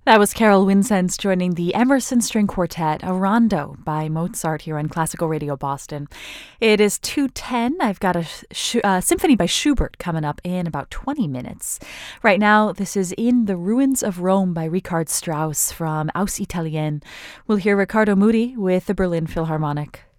That was Carol Winsenz joining the Emerson String Quartet, a rondo by Mozart here on Classical Radio Boston. It is 2:10. I've got a symphony by Schubert coming up in about 20 minutes. Right now, this is In the Ruins of Rome by Richard Strauss from Aus Italien. We'll hear Riccardo Muti with the Berlin Philharmonic.